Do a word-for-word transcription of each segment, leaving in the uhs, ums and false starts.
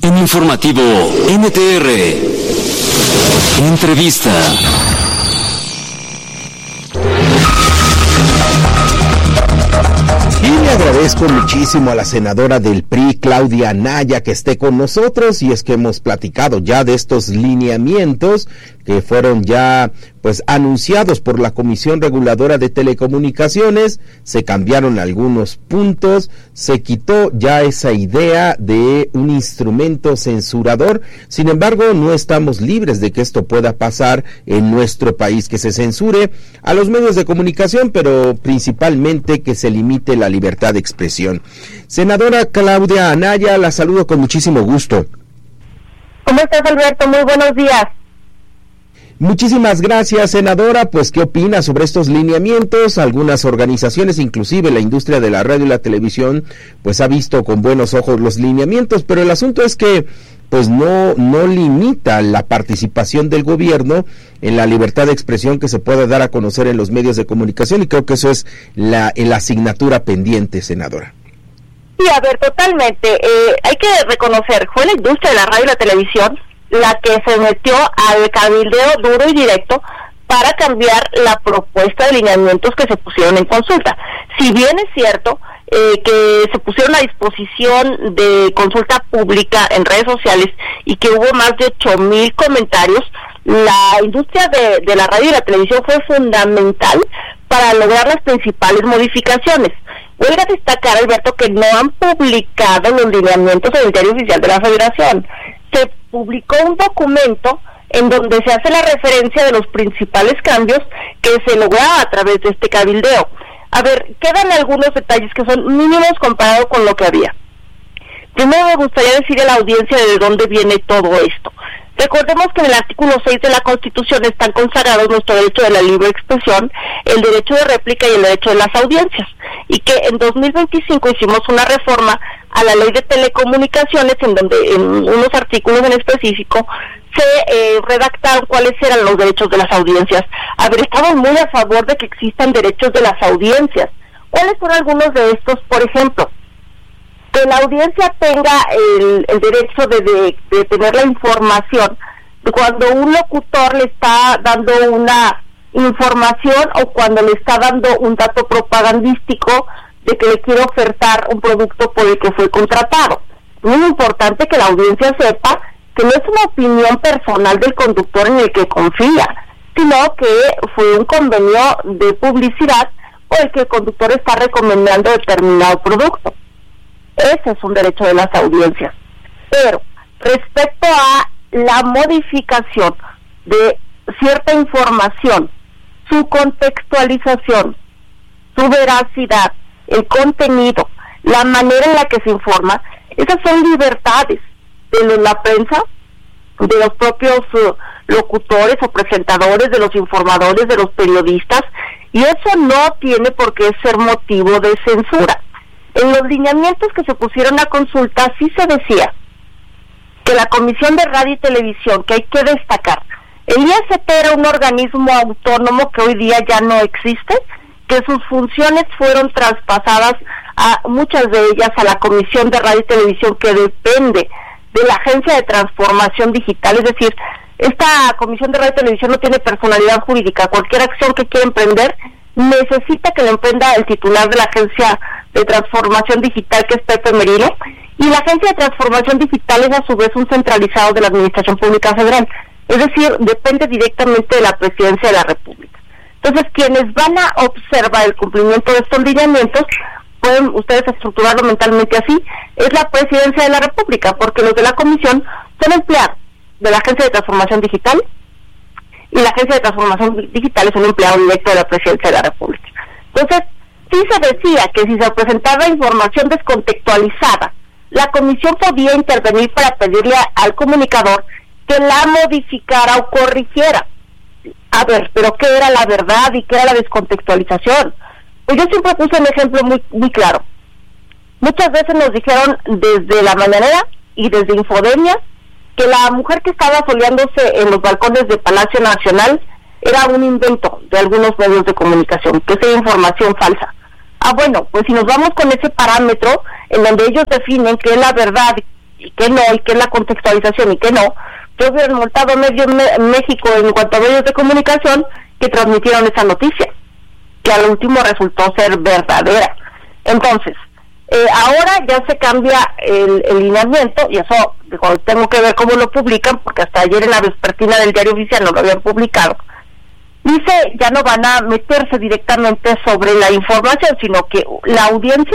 En Informativo N T R, entrevista. Y le agradezco muchísimo a la senadora del P R I, Claudia Anaya, que esté con nosotros, y es que hemos platicado ya de estos lineamientos que fueron ya pues anunciados por la Comisión Reguladora de Telecomunicaciones. Se cambiaron algunos puntos, se quitó ya esa idea de un instrumento censurador. Sin embargo, no estamos libres de que esto pueda pasar en nuestro país, que se censure a los medios de comunicación, pero principalmente que se limite la libertad de expresión. Senadora Claudia Anaya, la saludo con muchísimo gusto. ¿Cómo estás, Alberto? Muy buenos días. Muchísimas gracias, senadora. Pues, ¿qué opina sobre estos lineamientos? Algunas organizaciones, inclusive la industria de la radio y la televisión, pues ha visto con buenos ojos los lineamientos, pero el asunto es que pues no no limita la participación del gobierno en la libertad de expresión que se pueda dar a conocer en los medios de comunicación, y creo que eso es la, la asignatura pendiente, senadora. Sí, a ver, totalmente. Eh, hay que reconocer, fue la industria de la radio y la televisión la que se metió al cabildeo duro y directo para cambiar la propuesta de lineamientos que se pusieron en consulta. Si bien es cierto eh, que se pusieron a disposición de consulta pública en redes sociales y que hubo más de ocho mil comentarios, la industria de, de la radio y la televisión fue fundamental para lograr las principales modificaciones. Voy a destacar, Alberto, que no han publicado los lineamientos en el Diario Oficial de la Federación. Se publicó un documento en donde se hace la referencia de los principales cambios que se lograron a través de este cabildeo. A ver, quedan algunos detalles que son mínimos comparado con lo que había. Primero me gustaría decirle a la audiencia de dónde viene todo esto. Recordemos que en el artículo seis de la Constitución están consagrados nuestro derecho de la libre expresión, el derecho de réplica y el derecho de las audiencias, y que en dos mil veinticinco hicimos una reforma a la ley de telecomunicaciones en donde en unos artículos en específico se eh, redactaron cuáles eran los derechos de las audiencias. A ver, estamos muy a favor de que existan derechos de las audiencias. ¿Cuáles son algunos de estos? Por ejemplo, que la audiencia tenga el, el derecho de, de, de tener la información cuando un locutor le está dando una información o cuando le está dando un dato propagandístico de que le quiere ofertar un producto por el que fue contratado. Es muy importante que la audiencia sepa que no es una opinión personal del conductor en el que confía, sino que fue un convenio de publicidad por el que el conductor está recomendando determinado producto. Ese es un derecho de las audiencias. Pero respecto a la modificación de cierta información, su contextualización, su veracidad, el contenido, la manera en la que se informa, esas son libertades de la prensa, de los propios uh, locutores o presentadores, de los informadores, de los periodistas, y eso no tiene por qué ser motivo de censura. En los lineamientos que se pusieron a consulta sí se decía que la Comisión de Radio y Televisión, que hay que destacar, el I S T era un organismo autónomo que hoy día ya no existe, que sus funciones fueron traspasadas a muchas de ellas a la Comisión de Radio y Televisión, que depende de la Agencia de Transformación Digital. Es decir, esta Comisión de Radio y Televisión no tiene personalidad jurídica. Cualquier acción que quiera emprender necesita que la emprenda el titular de la Agencia de Transformación Digital, que es Pepe Merino, y la Agencia de Transformación Digital es a su vez un centralizado de la Administración Pública Federal, es decir, depende directamente de la Presidencia de la República. Entonces, quienes van a observar el cumplimiento de estos lineamientos, pueden ustedes estructurarlo mentalmente así, es la Presidencia de la República, porque los de la Comisión son empleados de la Agencia de Transformación Digital, y la Agencia de Transformación Digital es un empleado directo de la Presidencia de la República. Entonces, sí se decía que si se presentaba información descontextualizada, la Comisión podía intervenir para pedirle al comunicador que la modificara o corrigiera. A ver, pero ¿qué era la verdad y qué era la descontextualización? Pues yo siempre puse un ejemplo muy muy claro. Muchas veces nos dijeron desde la mañanera y desde Infodemia que la mujer que estaba soleándose en los balcones de Palacio Nacional era un invento de algunos medios de comunicación, que es información falsa. Ah, bueno, pues si nos vamos con ese parámetro en donde ellos definen qué es la verdad y qué no, y qué es la contextualización y qué no, yo hubiera multado medio me- México en cuanto a medios de comunicación que transmitieron esa noticia, que al último resultó ser verdadera. Entonces, eh, ahora ya se cambia el, el lineamiento, y eso digo, tengo que ver cómo lo publican, porque hasta ayer en la vespertina del Diario Oficial no lo habían publicado. Dice, ya no van a meterse directamente sobre la información, sino que la audiencia,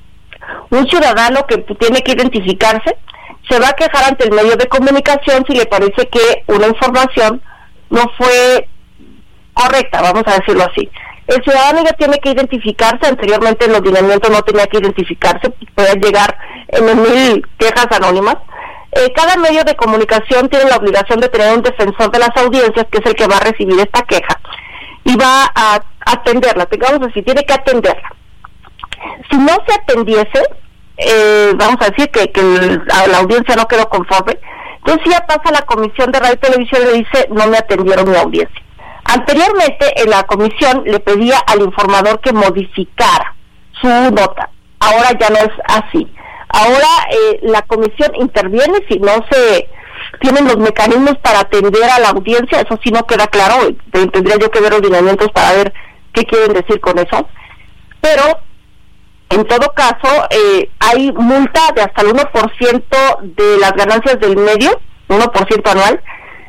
un ciudadano que tiene que identificarse, se va a quejar ante el medio de comunicación si le parece que una información no fue correcta, vamos a decirlo así. El ciudadano ya tiene que identificarse, anteriormente en los lineamientos no tenía que identificarse, puede llegar en mil quejas anónimas. Eh, cada medio de comunicación tiene la obligación de tener un defensor de las audiencias, que es el que va a recibir esta queja, y va a atenderla, digamos así, tiene que atenderla. Si no se atendiese, eh, vamos a decir que, que el, la audiencia no quedó conforme, entonces ya pasa a la Comisión de Radio y Televisión y le dice, no me atendieron mi audiencia. Anteriormente en la comisión le pedía al informador que modificara su nota, ahora ya no es así. Ahora eh, la comisión interviene si no se tienen los mecanismos para atender a la audiencia, eso sí no queda claro, tendría yo que ver los lineamientos para ver qué quieren decir con eso, pero en todo caso eh, hay multa de hasta el uno por ciento de las ganancias del medio, uno por ciento anual,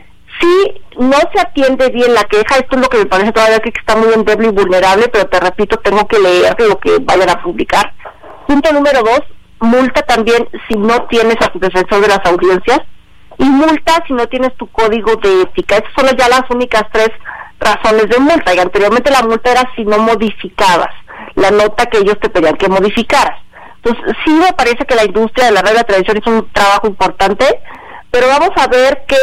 si no se atiende bien la queja. Esto es lo que me parece todavía que está muy endeble y vulnerable, pero te repito, tengo que leer lo que vayan a publicar. Punto número dos, multa también si no tienes a tu defensor de las audiencias, y multa si no tienes tu código de ética. Esas son ya las únicas tres razones de multa, y anteriormente la multa era si no modificabas la nota que ellos te pedían que modificaras. Entonces sí me parece que la industria de la radio y la televisión hizo un trabajo importante, pero vamos a ver qué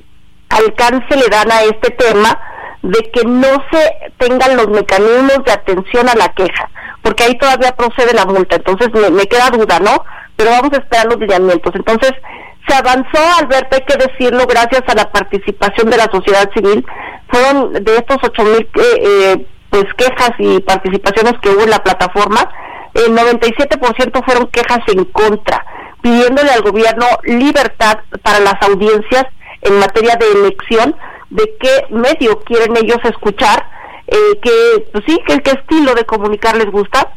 alcance le dan a este tema de que no se tengan los mecanismos de atención a la queja, porque ahí todavía procede la multa. Entonces me, me queda duda, ¿no? Pero vamos a esperar los lineamientos. Entonces se avanzó, Alberto, hay que decirlo, gracias a la participación de la sociedad civil. Fueron de estos ocho mil eh, eh, pues quejas y participaciones que hubo en la plataforma, el noventa y siete por ciento fueron quejas en contra, pidiéndole al gobierno libertad para las audiencias en materia de elección, de qué medio quieren ellos escuchar, eh, que pues sí, que qué estilo de comunicar les gusta.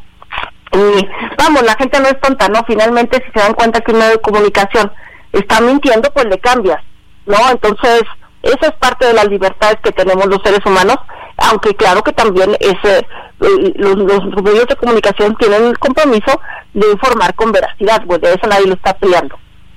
Y vamos, la gente no es tonta, ¿no? Finalmente, si se dan cuenta que un medio de comunicación está mintiendo, pues le cambias, ¿no? Entonces, eso es parte de las libertades que tenemos los seres humanos, aunque claro que también es, eh, los, los medios de comunicación tienen el compromiso de informar con veracidad, pues de eso nadie lo está peleando.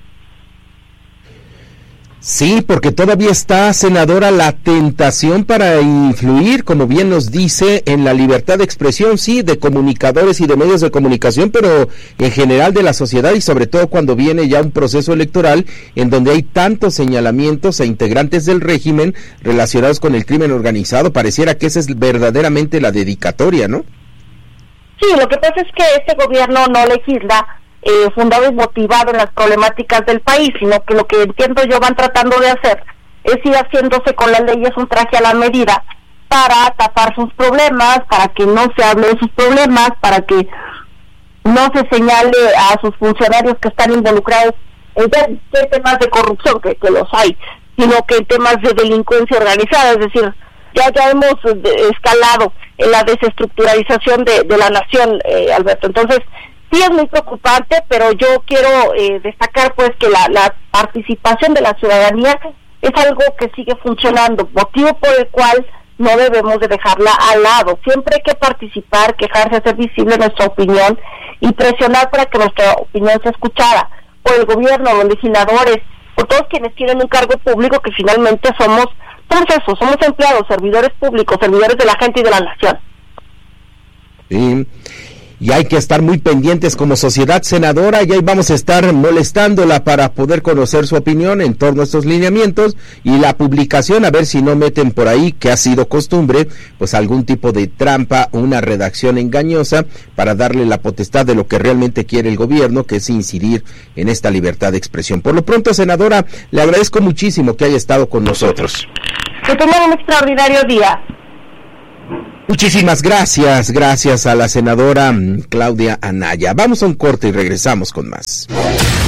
Sí, porque todavía está, senadora, la tentación para influir, como bien nos dice, en la libertad de expresión, sí, de comunicadores y de medios de comunicación, pero en general de la sociedad, y sobre todo cuando viene ya un proceso electoral en donde hay tantos señalamientos a integrantes del régimen relacionados con el crimen organizado. Pareciera que esa es verdaderamente la dedicatoria, ¿no? Sí, lo que pasa es que este gobierno no legisla Eh, fundado y motivado en las problemáticas del país, sino que lo que entiendo yo van tratando de hacer es ir haciéndose con las leyes un traje a la medida para tapar sus problemas, para que no se hable de sus problemas, para que no se señale a sus funcionarios que están involucrados en temas de corrupción, que, que los hay, sino que en temas de delincuencia organizada. Es decir, ya ya hemos escalado en la desestructuralización de, de la nación, eh, Alberto. Entonces, sí es muy preocupante, pero yo quiero eh, destacar pues que la, la participación de la ciudadanía es algo que sigue funcionando, motivo por el cual no debemos de dejarla al lado. Siempre hay que participar, quejarse, hacer visible nuestra opinión y presionar para que nuestra opinión sea escuchada por el gobierno, los legisladores, por todos quienes tienen un cargo público, que finalmente somos, somos eso, somos empleados, servidores públicos, servidores de la gente y de la nación. Sí. Y hay que estar muy pendientes como sociedad, senadora, y ahí vamos a estar molestándola para poder conocer su opinión en torno a estos lineamientos y la publicación, a ver si no meten por ahí, que ha sido costumbre, pues algún tipo de trampa, una redacción engañosa para darle la potestad de lo que realmente quiere el gobierno, que es incidir en esta libertad de expresión. Por lo pronto, senadora, le agradezco muchísimo que haya estado con nosotros. Que tengan un extraordinario día. Muchísimas gracias, gracias a la senadora Claudia Anaya. Vamos a un corte y regresamos con más.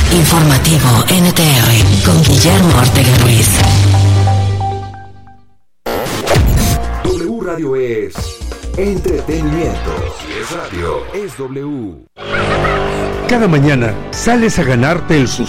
Informativo N T R con Guillermo Ortega Ruiz. W Radio es entretenimiento. Si es radio, es W. Cada mañana sales a ganarte el